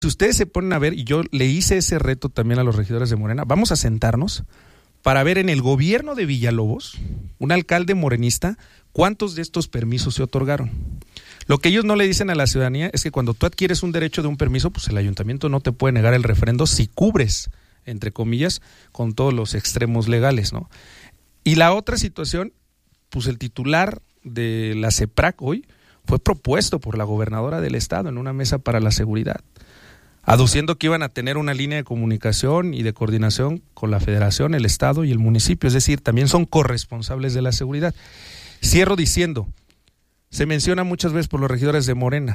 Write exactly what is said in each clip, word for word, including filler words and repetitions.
Si ustedes se ponen a ver, y yo le hice ese reto también a los regidores de Morena, vamos a sentarnos para ver en el gobierno de Villalobos, un alcalde morenista, cuántos de estos permisos se otorgaron. Lo que ellos no le dicen a la ciudadanía es que cuando tú adquieres un derecho de un permiso, pues el ayuntamiento no te puede negar el referendo si cubres, entre comillas, con todos los extremos legales, ¿no? Y la otra situación, pues el titular de la CEPRAC hoy fue propuesto por la gobernadora del estado en una mesa para la seguridad, aduciendo que iban a tener una línea de comunicación y de coordinación con la federación, el estado y el municipio, es decir, también son corresponsables de la seguridad. Cierro diciendo, se menciona muchas veces por los regidores de Morena,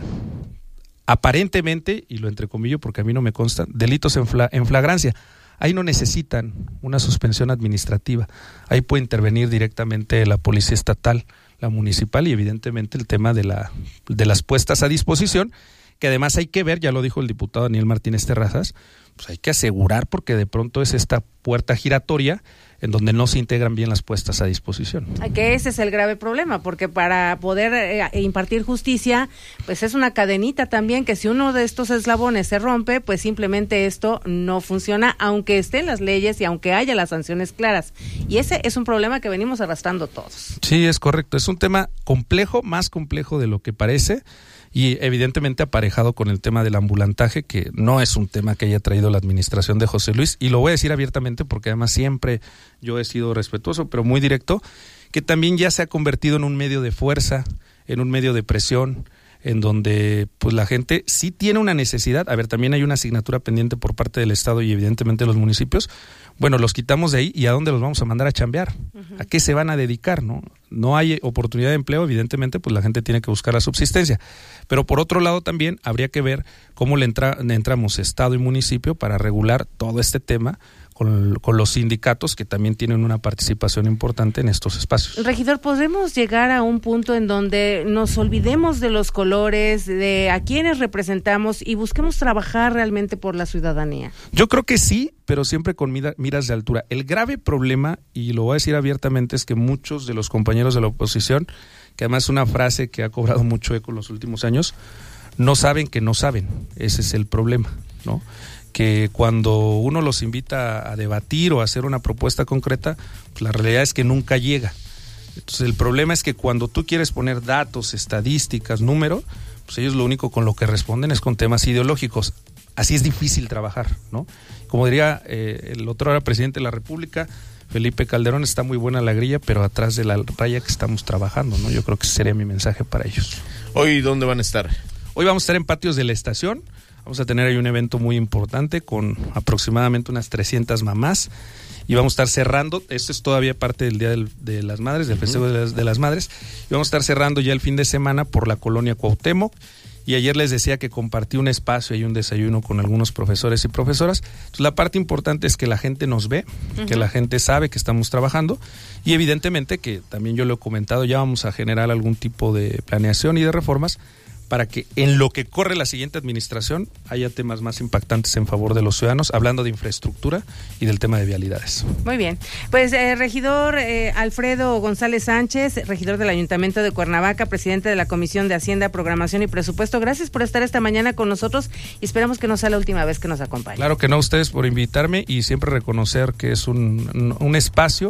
aparentemente, y lo entrecomillo porque a mí no me consta, delitos en, fla, en flagrancia. Ahí no necesitan una suspensión administrativa, ahí puede intervenir directamente la policía estatal, la municipal y evidentemente el tema de, la, de las puestas a disposición, que además hay que ver, ya lo dijo el diputado Daniel Martínez Terrazas, pues hay que asegurar porque de pronto es esta puerta giratoria en donde no se integran bien las puestas a disposición. Que ese es el grave problema, porque para poder eh, impartir justicia, pues es una cadenita también, que si uno de estos eslabones se rompe, pues simplemente esto no funciona, aunque estén las leyes y aunque haya las sanciones claras. Y ese es un problema que venimos arrastrando todos. Sí, es correcto. Es un tema complejo, más complejo de lo que parece, y evidentemente aparejado con el tema del ambulantaje, que no es un tema que haya traído la administración de José Luis, y lo voy a decir abiertamente porque además siempre yo he sido respetuoso, pero muy directo, que también ya se ha convertido en un medio de fuerza, en un medio de presión, en donde pues la gente sí tiene una necesidad. A ver, también hay una asignatura pendiente por parte del Estado y evidentemente los municipios. Bueno, los quitamos de ahí y ¿a dónde los vamos a mandar a chambear? Uh-huh. ¿A qué se van a dedicar? No, no hay oportunidad de empleo, evidentemente pues la gente tiene que buscar la subsistencia. Pero por otro lado también habría que ver cómo le, entra, le entramos Estado y municipio para regular todo este tema con, con los sindicatos que también tienen una participación importante en estos espacios. Regidor, ¿podremos llegar a un punto en donde nos olvidemos de los colores, de a quienes representamos y busquemos trabajar realmente por la ciudadanía? Yo creo que sí, pero siempre con mira, miras de altura. El grave problema, y lo voy a decir abiertamente, es que muchos de los compañeros de la oposición, que además es una frase que ha cobrado mucho eco en los últimos años, no saben que no saben. Ese es el problema, ¿no? Que cuando uno los invita a debatir o a hacer una propuesta concreta, pues la realidad es que nunca llega. Entonces el problema es que cuando tú quieres poner datos, estadísticas, números, pues ellos lo único con lo que responden es con temas ideológicos. Así es difícil trabajar, ¿no? Como diría eh, el otro ahora presidente de la República, Felipe Calderón, está muy buena la grilla, pero atrás de la raya que estamos trabajando, ¿no? Yo creo que ese sería mi mensaje para ellos. ¿Hoy dónde van a estar? Hoy vamos a estar en patios de la estación. Vamos a tener ahí un evento muy importante con aproximadamente unas trescientas mamás y vamos a estar cerrando, esto es todavía parte del Día del, de las Madres, del Festejo de las, de las Madres, y vamos a estar cerrando ya el fin de semana por la colonia Cuauhtémoc. Y ayer les decía que compartí un espacio y un desayuno con algunos profesores y profesoras. Entonces, la parte importante es que la gente nos ve, uh-huh. que la gente sabe que estamos trabajando y evidentemente que también yo lo he comentado, ya vamos a generar algún tipo de planeación y de reformas para que en lo que corre la siguiente administración haya temas más impactantes en favor de los ciudadanos, hablando de infraestructura y del tema de vialidades. Muy bien. Pues, eh, regidor eh, Alfredo González Sánchez, regidor del Ayuntamiento de Cuernavaca, presidente de la Comisión de Hacienda, Programación y Presupuesto, gracias por estar esta mañana con nosotros y esperamos que no sea la última vez que nos acompañe. Claro que no, ustedes por invitarme y siempre reconocer que es un, un espacio,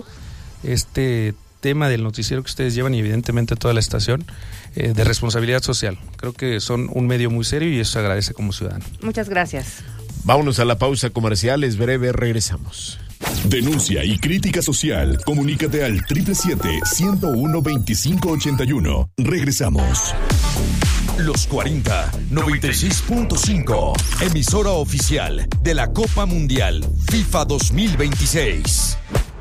este tema del noticiero que ustedes llevan y evidentemente toda la estación, eh, de responsabilidad social. Creo que son un medio muy serio y eso se agradece como ciudadano. Muchas gracias. Vámonos a la pausa comercial, es breve, regresamos. Denuncia y crítica social, comunícate al siete siete siete, ciento uno, veinticinco ochenta y uno. Regresamos. Los cuarenta, noventa y seis punto cinco, emisora oficial de la Copa Mundial FIFA dos mil veintiséis.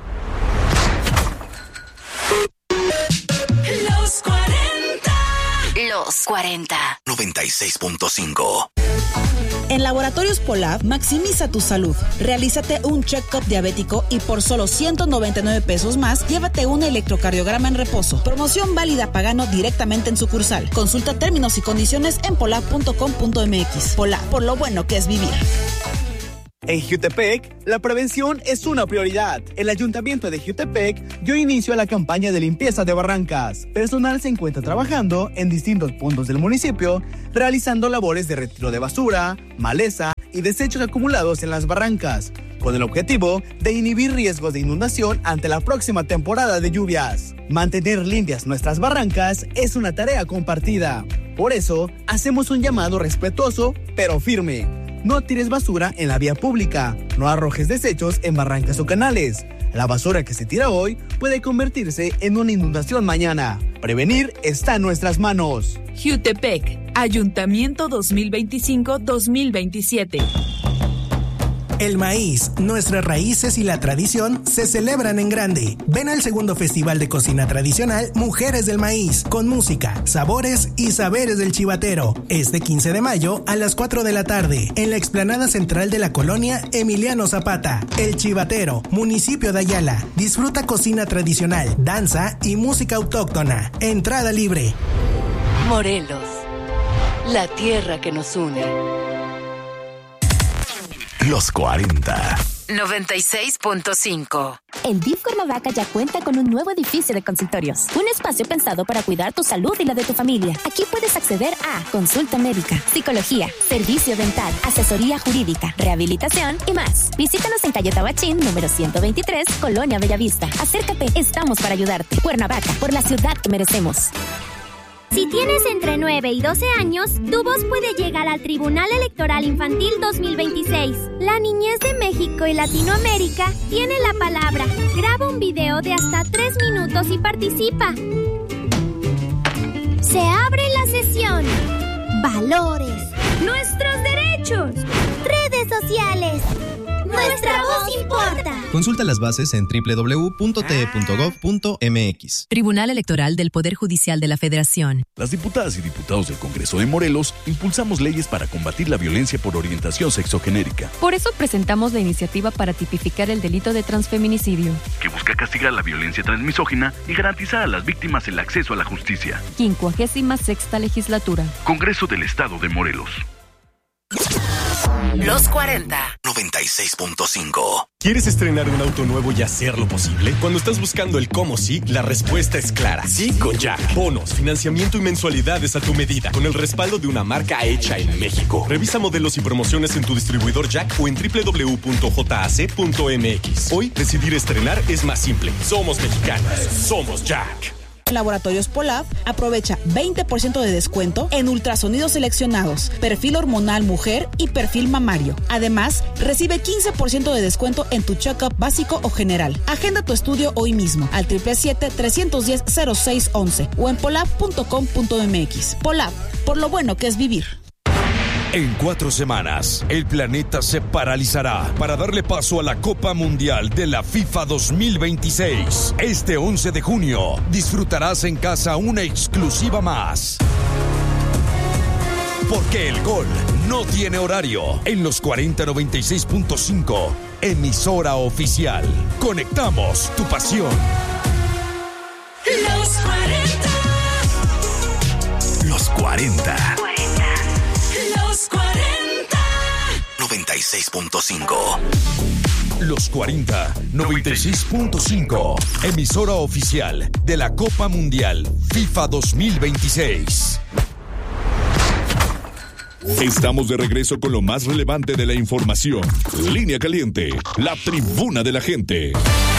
Los cuarenta. Los cuarenta. noventa y seis punto cinco. En Laboratorios Polab, maximiza tu salud. Realízate un check-up diabético y por solo ciento noventa y nueve pesos más, llévate un electrocardiograma en reposo. Promoción válida pagando directamente en sucursal. Consulta términos y condiciones en polab punto com punto m x. Polab, por lo bueno que es vivir. En Jutepec, la prevención es una prioridad. El Ayuntamiento de Jutepec dio inicio a la campaña de limpieza de barrancas. Personal se encuentra trabajando en distintos puntos del municipio, realizando labores de retiro de basura, maleza y desechos acumulados en las barrancas, con el objetivo de inhibir riesgos de inundación ante la próxima temporada de lluvias. Mantener limpias nuestras barrancas es una tarea compartida. Por eso, hacemos un llamado respetuoso, pero firme. No tires basura en la vía pública, no arrojes desechos en barrancas o canales. La basura que se tira hoy puede convertirse en una inundación mañana. Prevenir está en nuestras manos. Jutepec, Ayuntamiento dos mil veinticinco dos mil veintisiete. El maíz, nuestras raíces y la tradición se celebran en grande. Ven al segundo Festival de Cocina Tradicional Mujeres del Maíz, con música, sabores y saberes del chivatero. Este quince de mayo a las cuatro de la tarde, en la explanada central de la colonia Emiliano Zapata. El Chivatero, municipio de Ayala. Disfruta cocina tradicional, danza y música autóctona. Entrada libre. Morelos, la tierra que nos une. Los cuarenta. noventa y seis punto cinco. El D I F Cuernavaca ya cuenta con un nuevo edificio de consultorios. Un espacio pensado para cuidar tu salud y la de tu familia. Aquí puedes acceder a consulta médica, psicología, servicio dental, asesoría jurídica, rehabilitación y más. Visítanos en calle Tabachín, número ciento veintitrés, Colonia Bellavista. Acércate, estamos para ayudarte. Cuernavaca, por la ciudad que merecemos. Si tienes entre nueve y doce años, tu voz puede llegar al Tribunal Electoral Infantil dos mil veintiséis. La niñez de México y Latinoamérica tiene la palabra. Graba un video de hasta tres minutos y participa. Se abre la sesión. Valores. Nuestros derechos. Redes sociales. Nuestra voz importa. Consulta las bases en doble u doble u doble u punto t e punto gov punto m x. Tribunal Electoral del Poder Judicial de la Federación. Las diputadas y diputados del Congreso de Morelos impulsamos leyes para combatir la violencia por orientación sexogenérica. Por eso presentamos la iniciativa para tipificar el delito de transfeminicidio, que busca castigar la violencia transmisógina y garantizar a las víctimas el acceso a la justicia. quincuagésima sexta legislatura. Congreso del Estado de Morelos. Los cuarenta. noventa y seis punto cinco. ¿Quieres estrenar un auto nuevo y hacerlo posible? Cuando estás buscando el cómo sí, la respuesta es clara. Sí con Jack. Bonos, financiamiento y mensualidades a tu medida, con el respaldo de una marca hecha en México. Revisa modelos y promociones en tu distribuidor Jack o en doble u doble u doble u punto j a c punto m x. Hoy, decidir estrenar es más simple. Somos mexicanos. Somos Jack. Laboratorios Polab aprovecha veinte por ciento de descuento en ultrasonidos seleccionados, perfil hormonal mujer y perfil mamario. Además, recibe quince por ciento de descuento en tu check-up básico o general. Agenda tu estudio hoy mismo al siete siete siete, tres uno cero, cero seis once o en polab punto com punto m x. Polab, por lo bueno que es vivir. En cuatro semanas, el planeta se paralizará para darle paso a la Copa Mundial de la FIFA dos mil veintiséis. Este once de junio, disfrutarás en casa una exclusiva más. Porque el gol no tiene horario. En los cuarenta noventa y seis punto cinco, emisora oficial. Conectamos tu pasión. Los cuarenta. Los cuarenta. Los cuarenta. noventa y seis punto cinco. Los cuarenta, noventa y seis punto cinco. Emisora oficial de la Copa Mundial FIFA dos mil veintiséis. Estamos de regreso con lo más relevante de la información. Línea Caliente, la tribuna de la gente.